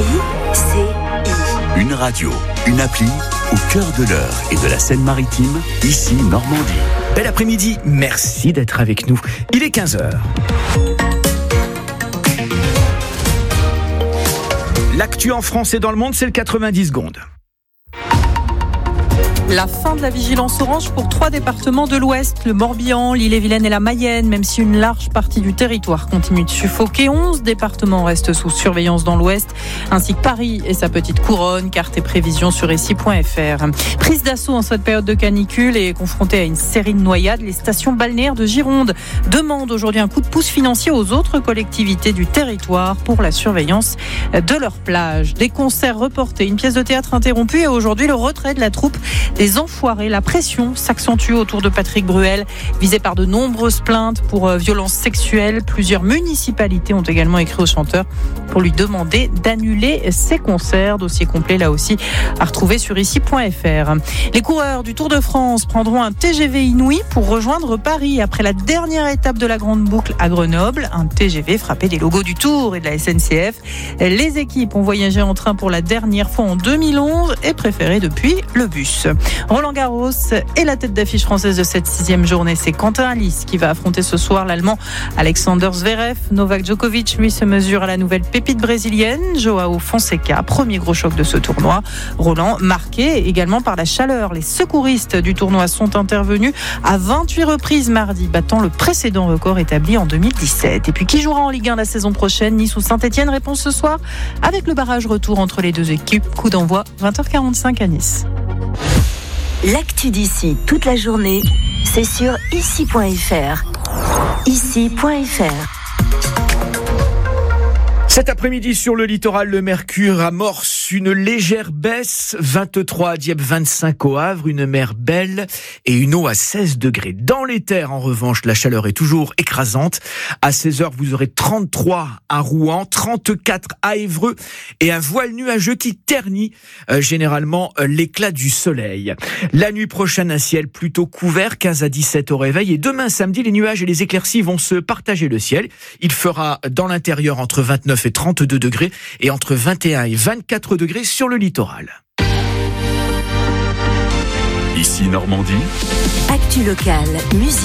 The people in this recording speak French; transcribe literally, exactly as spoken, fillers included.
I C I. Une radio, une appli au cœur de l'Eure et de la Seine-Maritime, ici Normandie. Bel après-midi, merci d'être avec nous. Il est quinze heures. L'actu en France et dans le monde, c'est le quatre-vingt-dix secondes. La fin de la vigilance orange pour trois départements de l'Ouest, le Morbihan, l'Ille-et-Vilaine et la Mayenne, même si une large partie du territoire continue de suffoquer. onze départements restent sous surveillance dans l'Ouest, ainsi que Paris et sa petite couronne. Carte et prévisions sur ici point f r. Prise d'assaut en cette période de canicule et confrontée à une série de noyades, les stations balnéaires de Gironde demandent aujourd'hui un coup de pouce financier aux autres collectivités du territoire pour la surveillance de leurs plages. Des concerts reportés, une pièce de théâtre interrompue et aujourd'hui le retrait de la troupe des Enfoirés. La pression s'accentue autour de Patrick Bruel, visé par de nombreuses plaintes pour euh, violences sexuelles. Plusieurs municipalités ont également écrit au chanteur pour lui demander d'annuler ses concerts. Dossier complet là aussi à retrouver sur ici point f r. Les coureurs du Tour de France prendront un T G V inouï pour rejoindre Paris après la dernière étape de la Grande Boucle à Grenoble. Un T G V frappé des logos du Tour et de la S N C F. Les équipes ont voyagé en train pour la dernière fois en deux mille onze et préféré depuis le bus. Roland Garros et la tête d'affiche française de cette sixième journée, c'est Quentin Halys qui va affronter ce soir l'Allemand Alexander Zverev. Novak Djokovic, lui, se mesure à la nouvelle pépite brésilienne, Joao Fonseca. Premier gros choc de ce tournoi. Roland marqué également par la chaleur. Les secouristes du tournoi sont intervenus à vingt-huit reprises mardi, battant le précédent record établi en deux mille dix-sept. Et puis qui jouera en Ligue un la saison prochaine? Nice ou Saint-Etienne? Réponse ce soir avec le barrage retour entre les deux équipes. Coup d'envoi vingt heures quarante-cinq à Nice. L'actu d'ici toute la journée, c'est sur ici point f r. ici point f r. Cet après-midi sur le littoral, le mercure amorce une légère baisse, vingt-trois à Dieppe, vingt-cinq au Havre, une mer belle et une eau à seize degrés. Dans les terres, en revanche, la chaleur est toujours écrasante. À seize heures, vous aurez trente-trois à Rouen, trente-quatre à Évreux et un voile nuageux qui ternit euh, généralement euh, l'éclat du soleil. La nuit prochaine, un ciel plutôt couvert, quinze à dix-sept au réveil. Et demain, samedi, les nuages et les éclaircies vont se partager le ciel. Il fera dans l'intérieur entre vingt-neuf et trente-deux degrés et entre vingt et un et vingt-quatre degrés sur le littoral. Ici Normandie. Actu locale, musique.